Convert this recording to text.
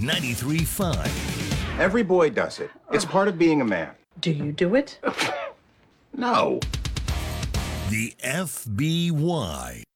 93.5. Every boy does it. It's part of being a man. Do you do it? No. The FBY.